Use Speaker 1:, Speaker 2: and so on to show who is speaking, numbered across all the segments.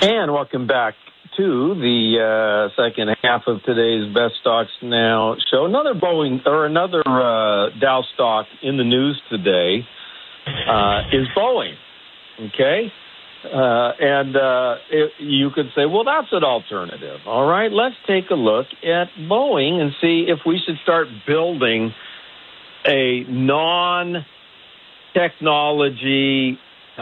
Speaker 1: And welcome back to the second half of today's Best Stocks Now show. Another Dow stock in the news today is Boeing. Okay, you could say, well, that's an alternative. All right, let's take a look at Boeing and see if we should start building a non-technology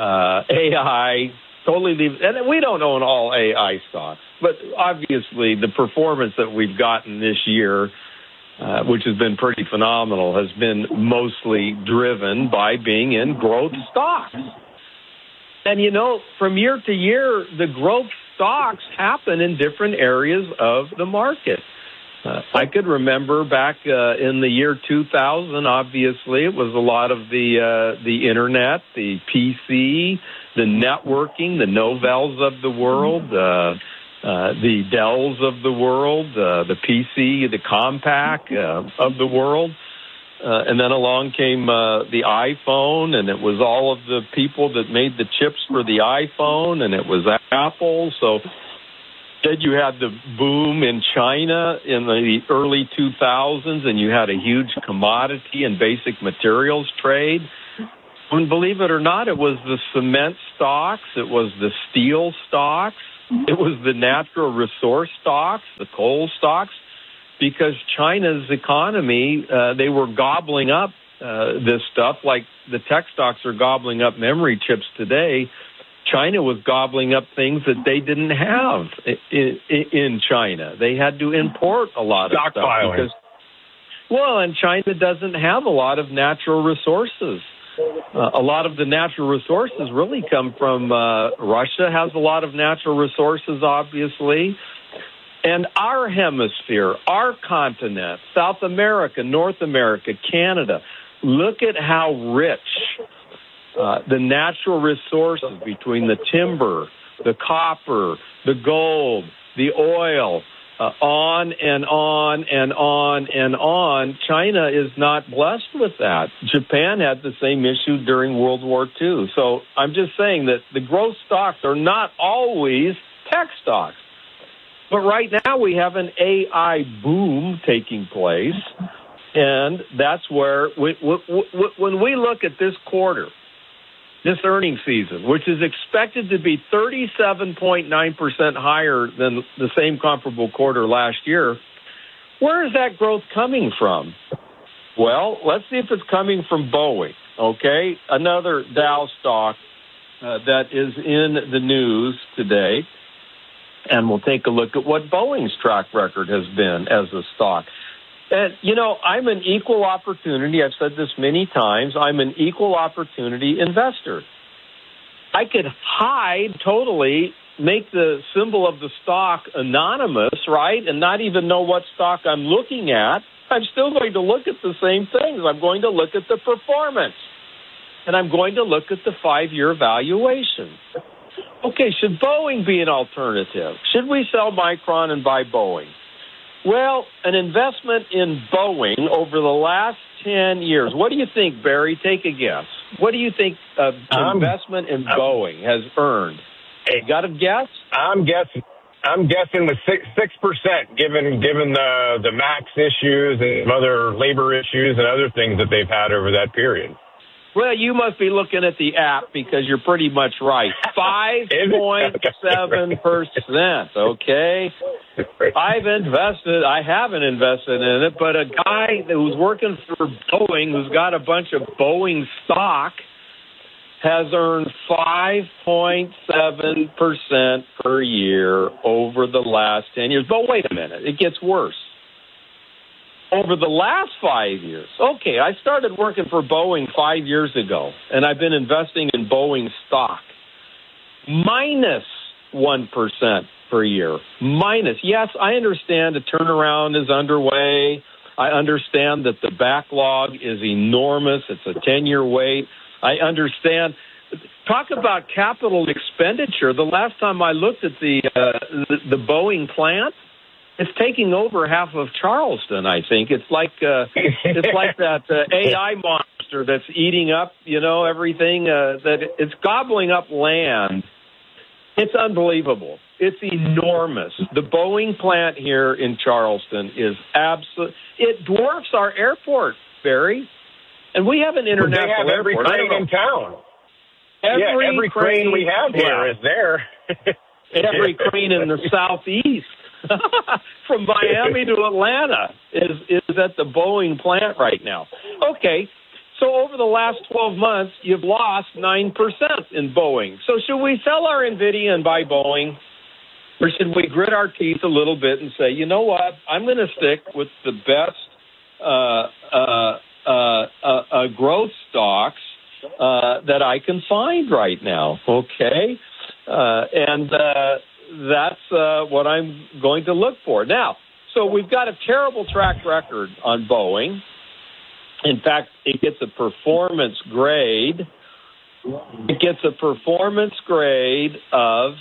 Speaker 1: AI. Totally leave, and we don't own all AI stocks, but obviously the performance that we've gotten this year, which has been pretty phenomenal, has been mostly driven by being in growth stocks. And, from year to year, the growth stocks happen in different areas of the market. I could remember back in the year 2000, obviously, it was a lot of the Internet, the PC, the networking, the Novels of the world, the Dells of the world, the PC, the Compaq of the world. And then along came the iPhone, and it was all of the people that made the chips for the iPhone, and it was Apple. So then you had the boom in China in the early 2000s, and you had a huge commodity and basic materials trade. And believe it or not, it was the cement stocks, it was the steel stocks, it was the natural resource stocks, the coal stocks, because China's economy, they were gobbling up this stuff like the tech stocks are gobbling up memory chips today. China was gobbling up things that they didn't have in China. They had to import a lot of stuff. And China doesn't have a lot of natural resources. A lot of the natural resources really come from Russia has a lot of natural resources, obviously. And our hemisphere, our continent, South America, North America, Canada, look at how rich the natural resources between the timber, the copper, the gold, the oil, on and on and on and on. China is not blessed with that. Japan had the same issue during World War II. So I'm just saying that the growth stocks are not always tech stocks. But right now we have an AI boom taking place, and that's where when we look at this quarter, this earnings season, which is expected to be 37.9% higher than the same comparable quarter last year, where is that growth coming from? Well, let's see if it's coming from Boeing, okay? Another Dow stock that is in the news today, and we'll take a look at what Boeing's track record has been as a stock. And, I'm an equal opportunity. I've said this many times. I'm an equal opportunity investor. I could hide totally, make the symbol of the stock anonymous, right, and not even know what stock I'm looking at. I'm still going to look at the same things. I'm going to look at the performance, and I'm going to look at the 5-year valuation. Okay, should Boeing be an alternative? Should we sell Micron and buy Boeing? Well, an investment in Boeing over the last 10 years. What do you think, Barry? Take a guess. What do you think investment in Boeing has earned? You got a guess?
Speaker 2: I'm guessing with 6%, given the MAX issues and other labor issues and other things that they've had over that period.
Speaker 1: Well, you must be looking at the app because you're pretty much right. 5.7%, okay? I haven't invested in it, but a guy who's working for Boeing, who's got a bunch of Boeing stock, has earned 5.7% per year over the last 10 years. But wait a minute, it gets worse. Over the last 5 years, okay, I started working for Boeing 5 years ago, and I've been investing in Boeing stock. Minus 1% per year. Minus. Yes, I understand the turnaround is underway. I understand that the backlog is enormous. It's a 10-year wait. I understand. Talk about capital expenditure. The last time I looked at the Boeing plant, it's taking over half of Charleston, I think. It's like that AI monster that's eating up, everything. That it's gobbling up land It's unbelievable. It's enormous. The Boeing plant here in Charleston is it dwarfs our airport, Barry. And we have an international
Speaker 2: they have every
Speaker 1: airport.
Speaker 2: crane in town.
Speaker 1: Every
Speaker 2: crane we have here is there.
Speaker 1: Every crane in the southeast, from Miami to Atlanta, is at the Boeing plant right now. Okay, so over the last 12 months, you've lost 9% in Boeing. So should we sell our NVIDIA and buy Boeing? Or should we grit our teeth a little bit and say, you know what, I'm going to stick with the best growth stocks that I can find right now, okay? That's what I'm going to look for. Now, so we've got a terrible track record on Boeing. In fact, it gets a performance grade. It gets a performance grade of,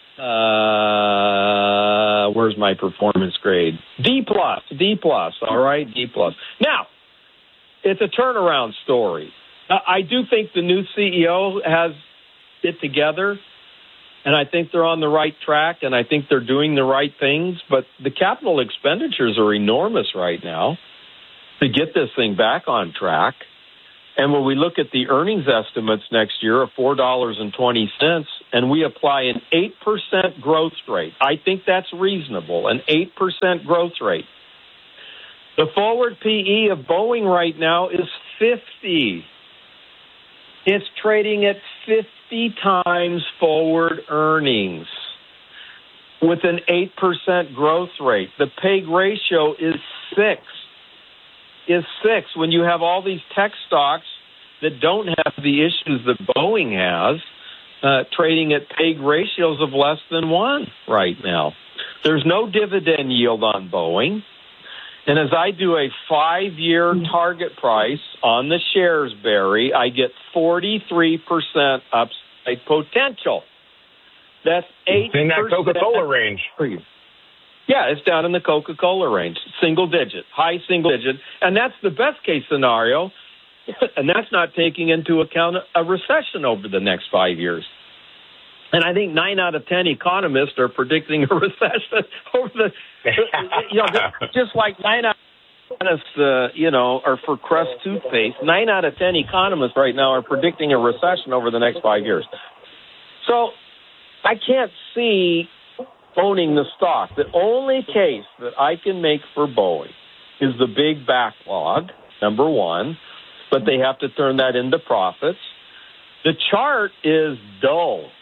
Speaker 1: where's my performance grade? D+, all right, D+. Now, it's a turnaround story. I do think the new CEO has it together, and I think they're on the right track, and I think they're doing the right things, but the capital expenditures are enormous right now to get this thing back on track. And when we look at the earnings estimates next year of $4.20, and we apply an 8% growth rate, I think that's reasonable, an 8% growth rate. The forward PE of Boeing right now is 50. It's trading at 50 times forward earnings with an 8% growth rate. The PEG ratio is 6. When you have all these tech stocks that don't have the issues that Boeing has, trading at PEG ratios of less than 1 right now. There's no dividend yield on Boeing. And as I do a 5-year target price on the shares, Barry, I get 43% upside potential. That's 8%.
Speaker 2: It's in that Coca-Cola range.
Speaker 1: Yeah, it's down in the Coca-Cola range, single digit, high single digit. And that's the best case scenario. And that's not taking into account a recession over the next 5 years. And I think 9 out of 10 economists are predicting a recession over the, just like 9 out of 10 economists, are for Crest toothpaste. 9 out of 10 economists right now are predicting a recession over the next 5 years. So I can't see owning the stock. The only case that I can make for Boeing is the big backlog, number one, but they have to turn that into profits. The chart is dull.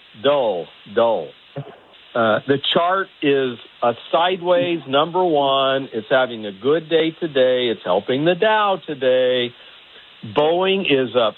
Speaker 1: The chart is a sideways, number one. It's having a good day today. It's helping the Dow today. Boeing is up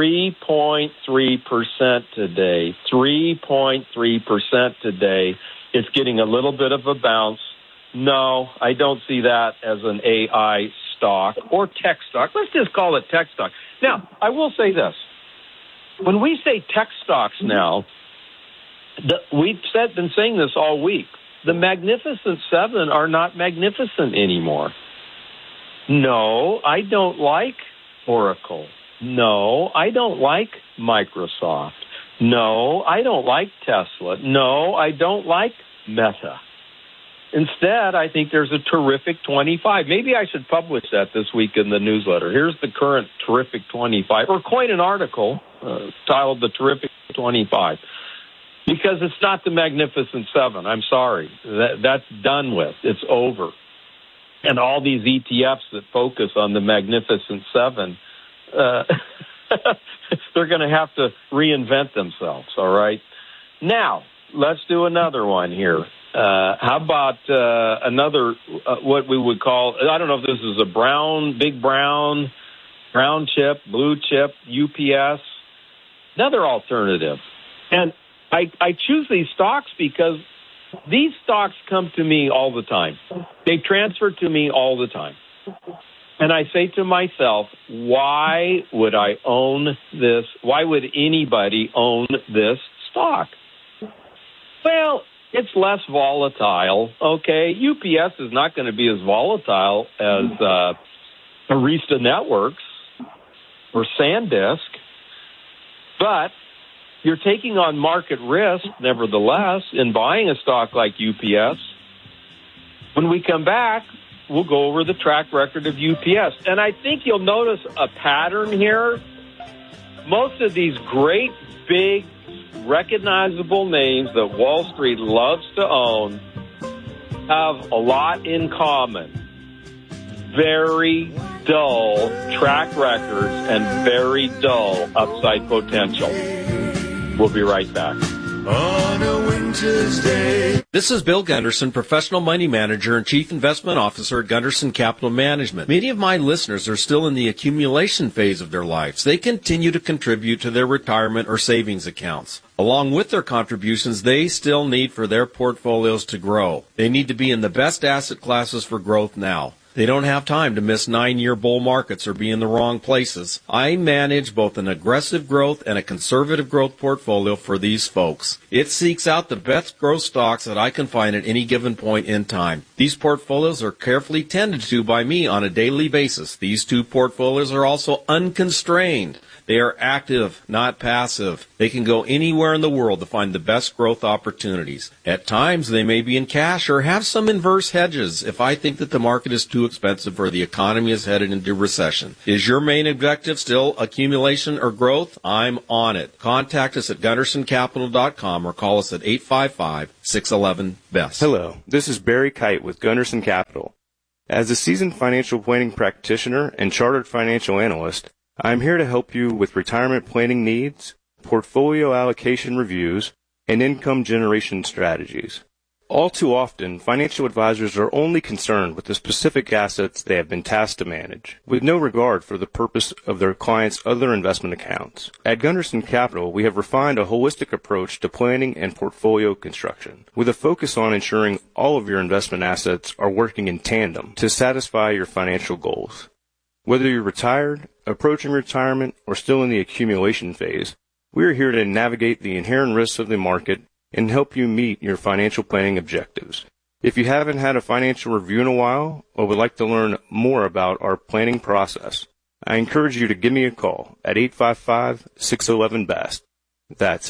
Speaker 1: 3.3% today. 3.3% today. It's getting a little bit of a bounce. No, I don't see that as an AI stock or tech stock. Let's just call it tech stock. Now, I will say this. When we say tech stocks now, we've been saying this all week. The Magnificent Seven are not magnificent anymore. No, I don't like Oracle. No, I don't like Microsoft. No, I don't like Tesla. No, I don't like Meta. Instead, I think there's a terrific 25. Maybe I should publish that this week in the newsletter. Here's the current terrific 25, or coin an article titled The Terrific 25. Because it's not the Magnificent Seven. I'm sorry. That's done with. It's over. And all these ETFs that focus on the Magnificent Seven, they're going to have to reinvent themselves, all right? Now, let's do another one here. How about another, what we would call, I don't know if this is a big brown chip, blue chip, UPS, another alternative. And I choose these stocks because these stocks come to me all the time. They transfer to me all the time. And I say to myself, why would I own this? Why would anybody own this stock? Well, it's less volatile, okay? UPS is not going to be as volatile as Arista Networks or SanDisk, but you're taking on market risk, nevertheless, in buying a stock like UPS. When we come back, we'll go over the track record of UPS. And I think you'll notice a pattern here. Most of these great, big, recognizable names that Wall Street loves to own have a lot in common. Very dull track records and very dull upside potential. We'll be right back.
Speaker 3: On a winter's day.
Speaker 4: This is Bill Gunderson, Professional Money Manager and Chief Investment Officer at Gunderson Capital Management. Many of my listeners are still in the accumulation phase of their lives. They continue to contribute to their retirement or savings accounts. Along with their contributions, they still need for their portfolios to grow. They need to be in the best asset classes for growth now. They don't have time to miss 9-year bull markets or be in the wrong places. I manage both an aggressive growth and a conservative growth portfolio for these folks. It seeks out the best growth stocks that I can find at any given point in time. These portfolios are carefully tended to by me on a daily basis. These two portfolios are also unconstrained. They are active, not passive. They can go anywhere in the world to find the best growth opportunities. At times, they may be in cash or have some inverse hedges if I think that the market is too expensive or the economy is headed into recession. Is your main objective still accumulation or growth? I'm on it. Contact us at GundersonCapital.com or call us at 855-611-BEST.
Speaker 5: Hello, this is Barry Kite with Gunderson Capital. As a seasoned financial planning practitioner and chartered financial analyst, I'm here to help you with retirement planning needs, portfolio allocation reviews, and income generation strategies. All too often, financial advisors are only concerned with the specific assets they have been tasked to manage, with no regard for the purpose of their clients' other investment accounts. At Gunderson Capital, we have refined a holistic approach to planning and portfolio construction, with a focus on ensuring all of your investment assets are working in tandem to satisfy your financial goals. Whether you're retired, approaching retirement, or still in the accumulation phase, we are here to navigate the inherent risks of the market and help you meet your financial planning objectives. If you haven't had a financial review in a while or would like to learn more about our planning process, I encourage you to give me a call at 855-611-BEST. That's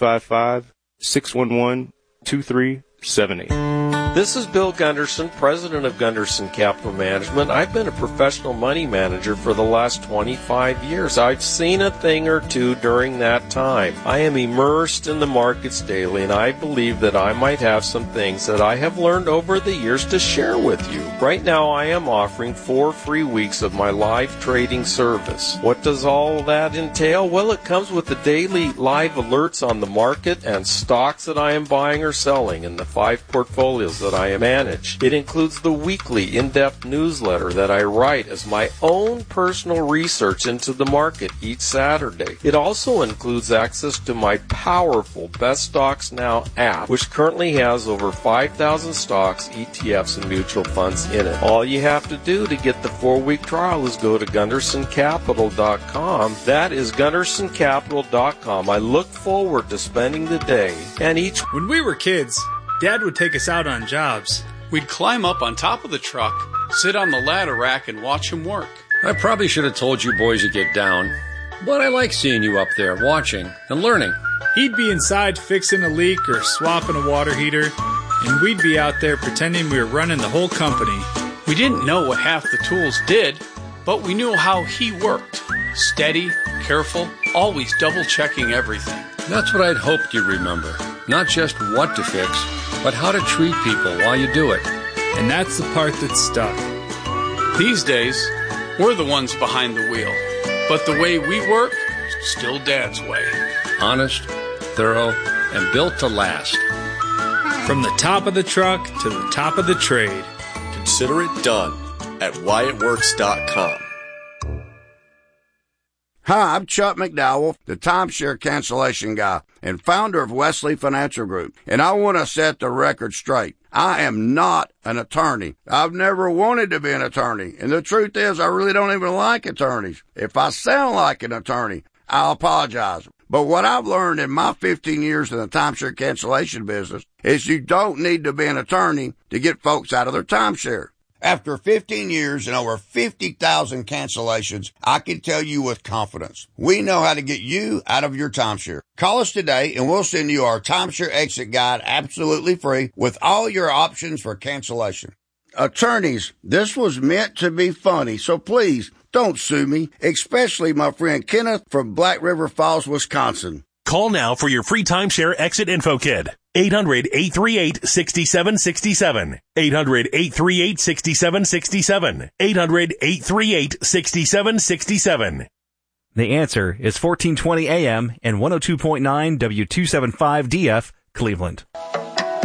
Speaker 5: 855-611-2378.
Speaker 4: This is Bill Gunderson, President of Gunderson Capital Management. I've been a professional money manager for the last 25 years. I've seen a thing or two during that time. I am immersed in the markets daily, and I believe that I might have some things that I have learned over the years to share with you. Right now, I am offering 4 free weeks of my live trading service. What does all that entail? Well, it comes with the daily live alerts on the market and stocks that I am buying or selling in the 5 portfolios that I manage. It includes the weekly in-depth newsletter that I write as my own personal research into the market each Saturday. It also includes access to my powerful Best Stocks Now app, which currently has over 5,000 stocks, ETFs, and mutual funds in it. All you have to do to get the 4-week trial is go to GundersonCapital.com. That is GundersonCapital.com. I look forward to spending the day and each...
Speaker 6: When we were kids, Dad would take us out on jobs.
Speaker 7: We'd climb up on top of the truck, sit on the ladder rack, and watch him work.
Speaker 8: I probably should have told you boys to get down, but I like seeing you up there watching and learning.
Speaker 6: He'd be inside fixing a leak or swapping a water heater, and we'd be out there pretending we were running the whole company.
Speaker 7: We didn't know what half the tools did, but we knew how he worked. Steady, careful, always double-checking everything.
Speaker 8: That's what I'd hoped you'd remember. Not just what to fix, but how to treat people while you do it.
Speaker 6: And that's the part that stuck.
Speaker 7: These days, we're the ones behind the wheel. But the way we work, still Dad's way.
Speaker 8: Honest, thorough, and built to last.
Speaker 6: From the top of the truck to the top of the trade.
Speaker 3: Consider it done at whyitworks.com.
Speaker 9: Hi, I'm Chuck McDowell, the timeshare cancellation guy and founder of Wesley Financial Group, and I want to set the record straight. I am not an attorney. I've never wanted to be an attorney, and the truth is I really don't even like attorneys. If I sound like an attorney, I'll apologize. But what I've learned in my 15 years in the timeshare cancellation business is you don't need to be an attorney to get folks out of their timeshare. After 15 years and over 50,000 cancellations, I can tell you with confidence, we know how to get you out of your timeshare. Call us today and we'll send you our timeshare exit guide absolutely free with all your options for cancellation. Attorneys, this was meant to be funny, so please don't sue me, especially my friend Kenneth from Black River Falls, Wisconsin.
Speaker 10: Call now for your free timeshare exit info kit. 800-838-6767. 800-838-6767. 800-838-6767.
Speaker 11: The answer is 1420 AM and 102.9 W275DF, Cleveland.